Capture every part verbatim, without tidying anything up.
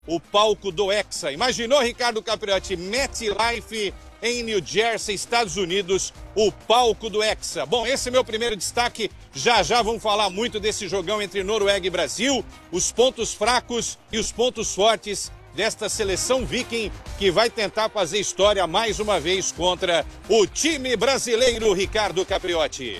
o palco do Hexa. Imaginou, Ricardo Capriotti, MetLife em New Jersey, Estados Unidos, o palco do Hexa. Bom, esse é meu primeiro destaque. Já já vamos falar muito desse jogão entre Noruega e Brasil, os pontos fracos e os pontos fortes desta seleção viking que vai tentar fazer história mais uma vez contra o time brasileiro, Ricardo Capriotti.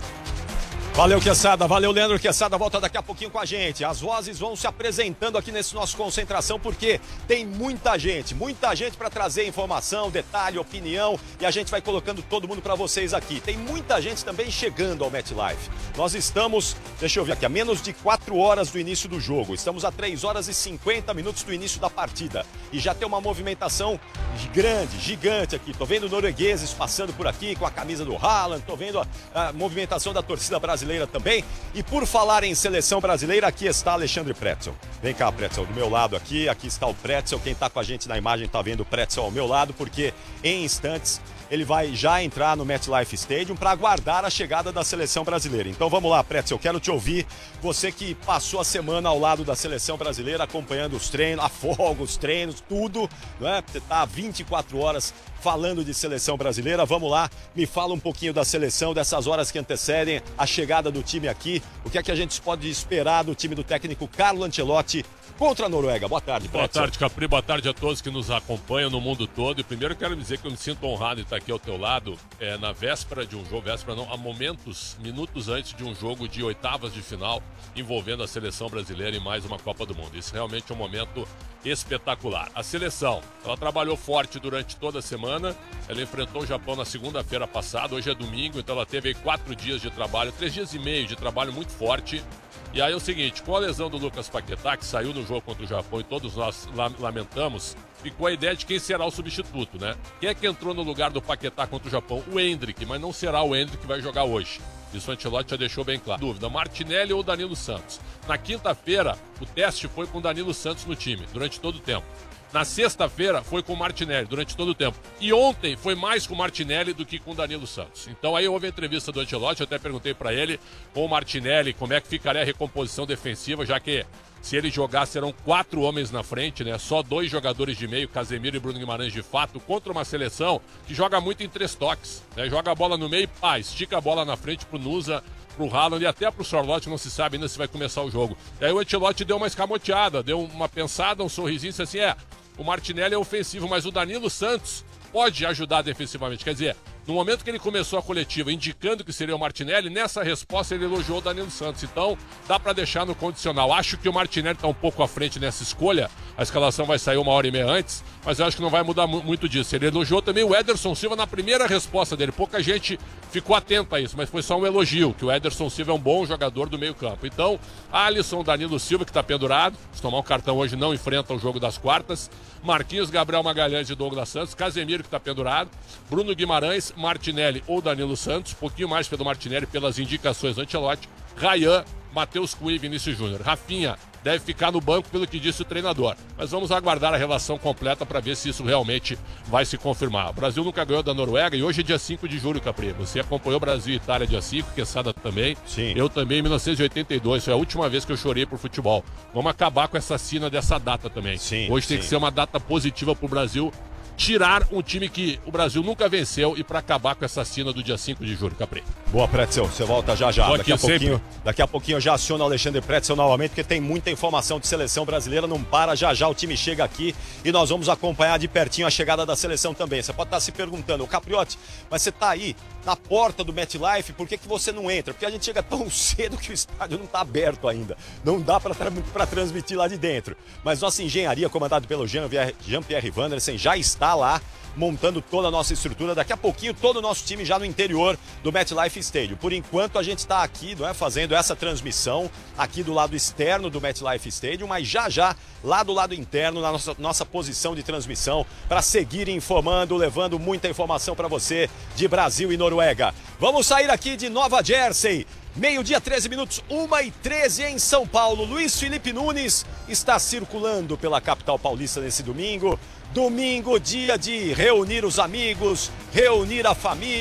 Valeu, Quesada. Valeu, Leandro Quesada. Volta daqui a pouquinho com a gente. As vozes vão se apresentando aqui nesse nosso Concentração, porque tem muita gente, muita gente para trazer informação, detalhe, opinião, e a gente vai colocando todo mundo para vocês aqui. Tem muita gente também chegando ao MetLife. Nós estamos, deixa eu ver aqui, a menos de quatro horas do início do jogo. Estamos a três horas e cinquenta minutos do início da partida. E já tem uma movimentação grande, gigante aqui. Tô vendo noruegueses passando por aqui com a camisa do Haaland, tô vendo a, a movimentação da torcida brasileira brasileira também. E por falar em seleção brasileira, aqui está Alexandre Pretzel. Vem cá, Pretzel, do meu lado aqui. Aqui está o Pretzel. Quem está com a gente na imagem está vendo o Pretzel ao meu lado, porque em instantes ele vai já entrar no MetLife Stadium para aguardar a chegada da seleção brasileira. Então vamos lá, Pretzel, quero te ouvir. Você que passou a semana ao lado da seleção brasileira, acompanhando os treinos, a folga, os treinos, tudo, não é? Você está há vinte e quatro horas falando de seleção brasileira. Vamos lá, me fala um pouquinho da seleção, dessas horas que antecedem a chegada do time aqui. O que é que a gente pode esperar do time do técnico Carlo Ancelotti contra a Noruega? Boa tarde, Pretzel. Boa tarde, Capri. Boa tarde a todos que nos acompanham no mundo todo. E primeiro quero dizer que eu me sinto honrado de estar aqui ao teu lado, é, na véspera de um jogo, véspera não, há momentos, minutos antes de um jogo de oitavas de final envolvendo a seleção brasileira em mais uma Copa do Mundo. Isso realmente é um momento espetacular. A seleção, ela trabalhou forte durante toda a semana, ela enfrentou o Japão na segunda-feira passada, hoje é domingo, então ela teve aí quatro dias de trabalho, três dias e meio de trabalho muito forte. E aí é o seguinte, com a lesão do Lucas Paquetá, que saiu no jogo contra o Japão e todos nós lamentamos, ficou a ideia de quem será o substituto, né? Quem é que entrou no lugar do Paquetá contra o Japão? O Endrick, mas não será o Endrick que vai jogar hoje. Isso o Ancelotti já deixou bem claro. Dúvida, Martinelli ou Danilo Santos? Na quinta-feira, o teste foi com Danilo Santos no time, durante todo o tempo. Na sexta-feira foi com o Martinelli durante todo o tempo. E ontem foi mais com o Martinelli do que com o Danilo Santos. Então aí houve a entrevista do Ancelotti, eu até perguntei para ele, com o Martinelli, como é que ficaria a recomposição defensiva, já que se ele jogar serão quatro homens na frente, né? Só dois jogadores de meio, Casemiro e Bruno Guimarães de fato, contra uma seleção que joga muito em três toques, né? Joga a bola no meio, pá, estica a bola na frente pro Nusa, pro Haaland e até pro Charlotte, não se sabe ainda se vai começar o jogo. E aí o Ancelotti deu uma escamoteada, deu uma pensada, um sorrisinho, disse assim, é, o Martinelli é ofensivo, mas o Danilo Santos pode ajudar defensivamente. Quer dizer, no momento que ele começou a coletiva indicando que seria o Martinelli, nessa resposta ele elogiou o Danilo Santos. Então, dá para deixar no condicional. Acho que o Martinelli está um pouco à frente nessa escolha. A escalação vai sair uma hora e meia antes, mas eu acho que não vai mudar muito disso. Ele elogiou também o Ederson Silva na primeira resposta dele. Pouca gente ficou atenta a isso, mas foi só um elogio, que o Ederson Silva é um bom jogador do meio campo. Então, Alisson, Danilo Silva, que está pendurado, se tomar um cartão hoje não enfrenta o jogo das quartas. Marquinhos, Gabriel Magalhães e Douglas Santos. Casemiro, que está pendurado. Bruno Guimarães, Martinelli ou Danilo Santos, um pouquinho mais pelo Martinelli pelas indicações do Ancelotti, Rayan, Matheus Cunha e Vinícius Júnior. Rafinha deve ficar no banco pelo que disse o treinador, mas vamos aguardar a relação completa para ver se isso realmente vai se confirmar. O Brasil nunca ganhou da Noruega e hoje é dia cinco de julho, Capri. Você acompanhou Brasil e Itália dia cinco, Quesada também. Sim. Eu também em mil novecentos e oitenta e dois, foi a última vez que eu chorei por futebol. Vamos acabar com essa sina dessa data também. Sim, hoje sim. tem que ser uma data positiva para o Brasil tirar um time que o Brasil nunca venceu e para acabar com essa cena do dia cinco de julho, Capri. Boa, Pretzel, você volta já já. Tô Daqui a, aqui pouquinho, sempre. daqui a pouquinho eu já aciono o Alexandre Pretzel novamente, porque tem muita informação de seleção brasileira, não para, já já o time chega aqui e nós vamos acompanhar de pertinho a chegada da seleção também. Você pode estar se perguntando, ô Capriotti, mas você está aí na porta do MetLife, por que, que você não entra? Porque a gente chega tão cedo que o estádio não está aberto ainda, não dá para tra transmitir lá de dentro. Mas nossa engenharia, comandada pelo Jean-Pierre Wandersen, já está lá, montando toda a nossa estrutura. Daqui a pouquinho todo o nosso time já no interior do MetLife Stadium. Por enquanto a gente está aqui, não é, fazendo essa transmissão aqui do lado externo do MetLife Stadium, mas já já lá do lado interno, na nossa, nossa posição de transmissão, para seguir informando, levando muita informação para você de Brasil e Noruega. Vamos sair aqui de Nova Jersey. Meio-dia, treze minutos, uma e treze em São Paulo. Luiz Felipe Nunes está circulando pela capital paulista nesse domingo. Domingo, dia de reunir os amigos, reunir a família,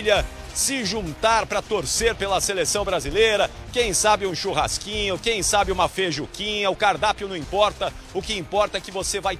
se juntar para torcer pela seleção brasileira. Quem sabe um churrasquinho, quem sabe uma feijuquinha, o cardápio não importa. O que importa é que você vai